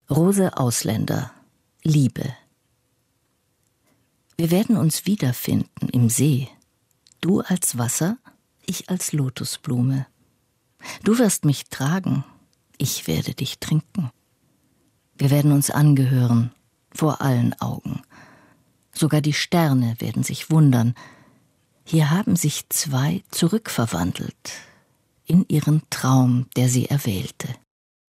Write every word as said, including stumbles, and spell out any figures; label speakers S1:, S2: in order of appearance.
S1: Rose Ausländer, Liebe. Wir werden uns wiederfinden im See. Du als Wasser, ich als Lotusblume. Du wirst mich tragen, ich werde dich trinken. Wir werden uns angehören, vor allen Augen. Sogar die Sterne werden sich wundern. Hier haben sich zwei zurückverwandelt in ihren Traum, der sie erwählte.